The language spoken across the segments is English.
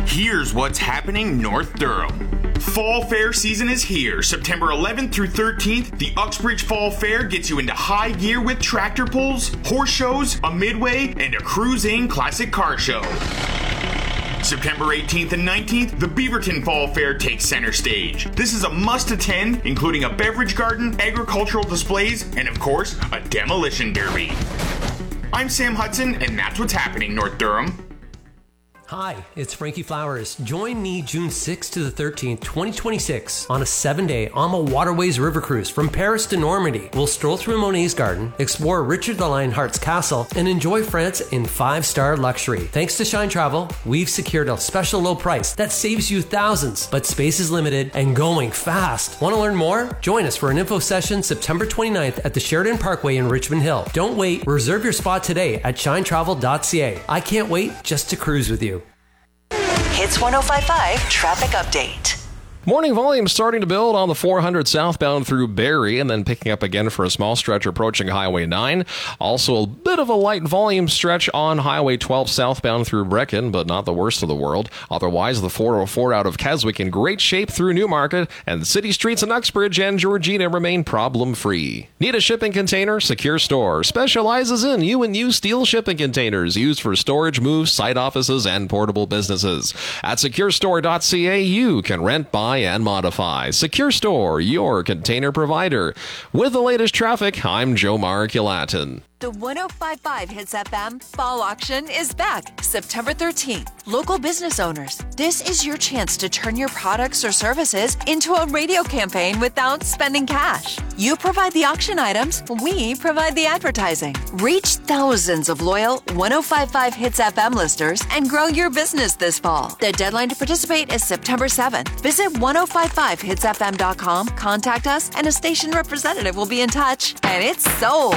Here's what's happening North Durham. Fall Fair season is here. September 11th through 13th, the Uxbridge Fall Fair gets you into high gear with tractor pulls, horse shows, a midway, and a cruising classic car show. September 18th and 19th, the Beaverton Fall Fair takes center stage. This is a must-attend, including a beverage garden, agricultural displays, and of course, a demolition derby. I'm Sam Hudson, and that's what's happening North Durham. Hi, it's Frankie Flowers. Join me June 6th to the 13th, 2026 on a 7-day AMA Waterways River Cruise from Paris to Normandy. We'll stroll through Monet's Garden, explore Richard the Lionheart's castle, and enjoy France in 5-star luxury. Thanks to Shine Travel, we've secured a special low price that saves you thousands, but space is limited and going fast. Want to learn more? Join us for an info session September 29th at the Sheridan Parkway in Richmond Hill. Don't wait. Reserve your spot today at shinetravel.ca. I can't wait just to cruise with you. Hits 105.5 Traffic Update. Morning volume starting to build on the 400 southbound through Barrie and then picking up again for a small stretch approaching Highway 9. Also a bit of a light volume stretch on Highway 12 southbound through Brecon, but not the worst of the world. Otherwise, the 404 out of Keswick in great shape through Newmarket, and the city streets in Uxbridge and Georgina remain problem-free. Need a shipping container? Secure Store specializes in U&U steel shipping containers used for storage moves, site offices, and portable businesses. At securestore.ca, you can rent, buy, and modify. Secure Store, your container provider. With the latest traffic, I'm Joe Markulatin. The 105.5 Hits FM Fall Auction is back September 13th. Local business owners, this is your chance to turn your products or services into a radio campaign without spending cash. You provide the auction items, we provide the advertising. Reach thousands of loyal 105.5 Hits FM listeners and grow your business this fall. The deadline to participate is September 7th. Visit 1055hitsfm.com, contact us, and a station representative will be in touch. And it's sold.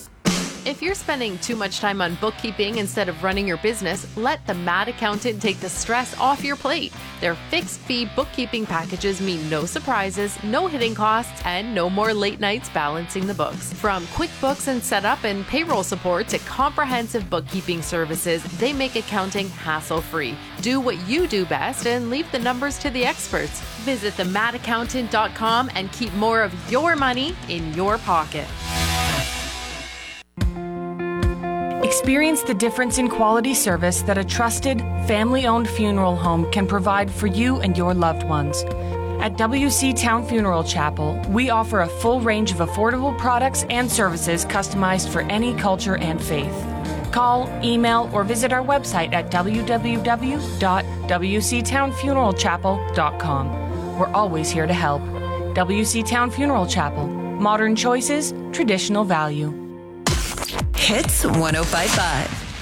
If you're spending too much time on bookkeeping instead of running your business, let the Mad Accountant take the stress off your plate. Their fixed-fee bookkeeping packages mean no surprises, no hidden costs, and no more late nights balancing the books. From QuickBooks and setup and payroll support to comprehensive bookkeeping services, they make accounting hassle-free. Do what you do best and leave the numbers to the experts. Visit themadaccountant.com and keep more of your money in your pocket. Experience the difference in quality service that a trusted, family-owned funeral home can provide for you and your loved ones. At WC Town Funeral Chapel, we offer a full range of affordable products and services customized for any culture and faith. Call, email, or visit our website at www.wctownfuneralchapel.com. We're always here to help. WC Town Funeral Chapel. Modern choices, traditional value. Hits 105.5.